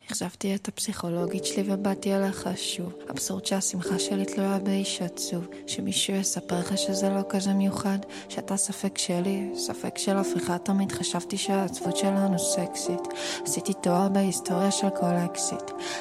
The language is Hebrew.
החשבתי את הפסיכולוגית שלי ובאתי אליך שוב. אבסורד שהשמחה שלי תלויה באיש עצוב, שמישהו יספר לך שזה לא כזה מיוחד, שאתה ספק שלי, ספק של הפיכה. תמיד חשבתי שהעצבות שלנו סקסית, עשיתי תואר בהיסטוריה של כל אקסיט,